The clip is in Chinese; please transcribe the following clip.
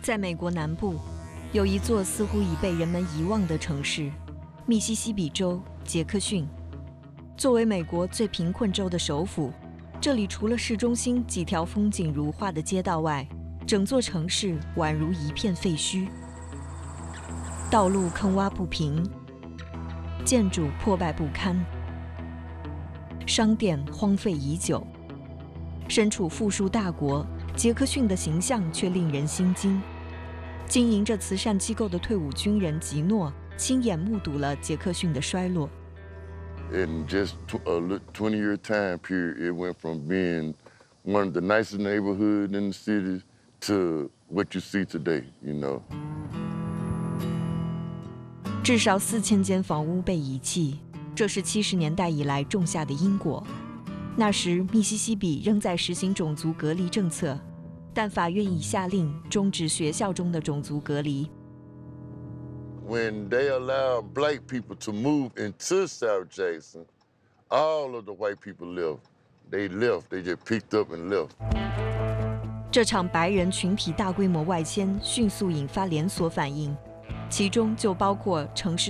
在美国南部，有一座似乎已被人们遗忘的城市——密西西比州杰克逊。作为美国最贫困州的首府，这里除了市中心几条风景如画的街道外，整座城市宛如一片废墟。道路坑洼不平，建筑破败不堪，商店荒废已久。身处富庶大国，杰克逊的形象却令人心惊。经营着慈善机构的退伍军人吉诺亲眼目睹了杰克逊的衰落。 In just a 20-year time period, it went from being one of the nicest neighborhoods in the city to what you see today, you know. 至少4000间房屋被遗弃，这是70年代以来种下的因果。那时，密西西比仍在实行种族隔离政策，但法院已下令终止学校中的种族隔离。 When they allowed black people to move into South Jackson, all of the white people left. They left. They just picked up and left. 这场白人群体大规模外迁迅速引发连锁反应，其中就包括城市